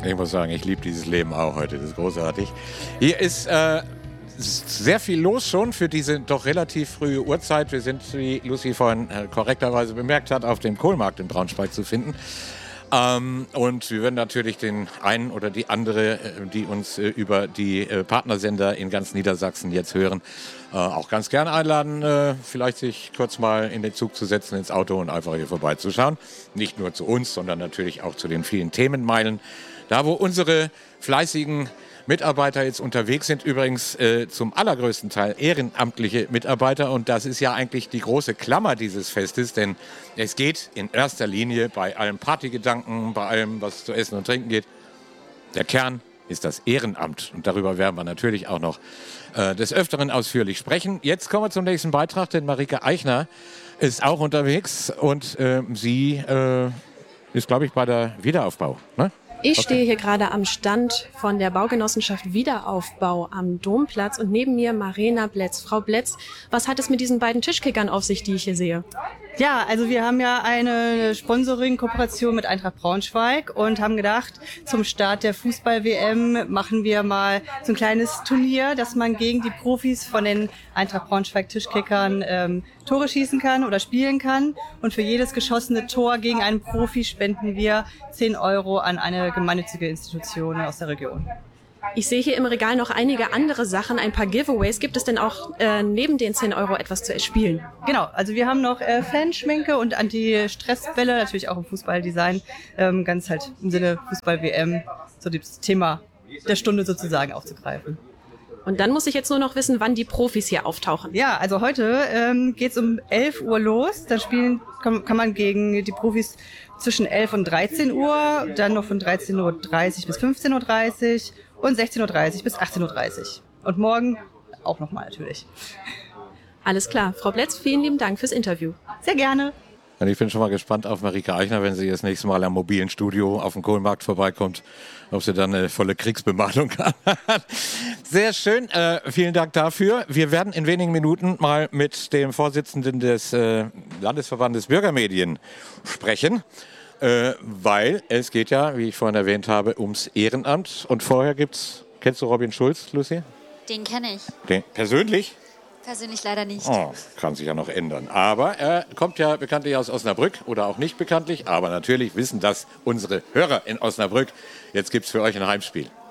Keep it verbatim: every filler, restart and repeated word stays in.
Ich muss sagen, ich liebe dieses Leben auch heute. Das ist großartig. Hier ist äh, sehr viel los schon für diese doch relativ frühe Uhrzeit. Wir sind, wie Lucy vorhin äh, korrekterweise bemerkt hat, auf dem Kohlmarkt in Braunschweig zu finden. Ähm, und wir werden natürlich den einen oder die andere, äh, die uns äh, über die äh, Partnersender in ganz Niedersachsen jetzt hören, äh, auch ganz gerne einladen, äh, vielleicht sich kurz mal in den Zug zu setzen, ins Auto und einfach hier vorbeizuschauen. Nicht nur zu uns, sondern natürlich auch zu den vielen Themenmeilen. Da, wo unsere fleißigen Mitarbeiter jetzt unterwegs sind, übrigens äh, zum allergrößten Teil ehrenamtliche Mitarbeiter. Und das ist ja eigentlich die große Klammer dieses Festes, denn es geht in erster Linie bei allem Partygedanken, bei allem, was zu essen und trinken geht. Der Kern ist das Ehrenamt. Und darüber werden wir natürlich auch noch äh, des Öfteren ausführlich sprechen. Jetzt kommen wir zum nächsten Beitrag, denn Marike Eichner ist auch unterwegs und äh, sie äh, ist, glaube ich, bei der Wiederaufbau, ne? Ich Okay. stehe hier gerade am Stand von der Baugenossenschaft Wiederaufbau am Domplatz und neben mir Marina Bletz. Frau Bletz, was hat es mit diesen beiden Tischkickern auf sich, die ich hier sehe? Ja, also wir haben ja eine Sponsoring-Kooperation mit Eintracht Braunschweig und haben gedacht, zum Start der Fußball-W M machen wir mal so ein kleines Turnier, dass man gegen die Profis von den Eintracht Braunschweig-Tischkickern ähm, Tore schießen kann oder spielen kann. Und für jedes geschossene Tor gegen einen Profi spenden wir zehn Euro an eine gemeinnützige Institution aus der Region. Ich sehe hier im Regal noch einige andere Sachen, ein paar Giveaways. Gibt es denn auch äh, neben den zehn Euro etwas zu erspielen? Genau, also wir haben noch äh, Fanschminke und Anti-Stress-Bälle, natürlich auch im Fußballdesign, ähm, ganz halt im Sinne Fußball-W M, so das Thema der Stunde sozusagen aufzugreifen. Und dann muss ich jetzt nur noch wissen, wann die Profis hier auftauchen. Ja, also heute ähm, geht's um elf Uhr los. Dann spielen kann, kann man gegen die Profis zwischen elf und dreizehn Uhr, dann noch von dreizehn Uhr dreißig bis fünfzehn Uhr dreißig und sechzehn Uhr dreißig bis achtzehn Uhr dreißig. Und morgen auch nochmal natürlich. Alles klar. Frau Bletz, vielen lieben Dank fürs Interview. Sehr gerne. Und ich bin schon mal gespannt auf Marike Eichner, wenn sie das nächste Mal am mobilen Studio auf dem Kohlmarkt vorbeikommt, ob sie dann eine volle Kriegsbemalung hat. Sehr schön, äh, vielen Dank dafür. Wir werden in wenigen Minuten mal mit dem Vorsitzenden des äh, Landesverbandes Bürgermedien sprechen, äh, weil es geht ja, wie ich vorhin erwähnt habe, ums Ehrenamt. Und vorher gibt's, kennst du Robin Schulz, Lucy? Den kenne ich. Den, persönlich? Persönlich leider nicht. Oh, kann sich ja noch ändern. Aber er kommt ja bekanntlich aus Osnabrück oder auch nicht bekanntlich. Aber natürlich wissen das unsere Hörer in Osnabrück. Jetzt gibt's für euch ein Heimspiel.